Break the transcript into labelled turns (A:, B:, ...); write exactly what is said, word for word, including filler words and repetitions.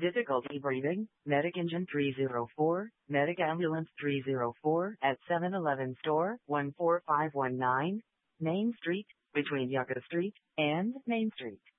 A: Difficulty breathing, Medic Engine three oh four, Medic Ambulance three oh four at seven eleven Store, one four five one nine, Main Street, between Yucca Street and Main Street.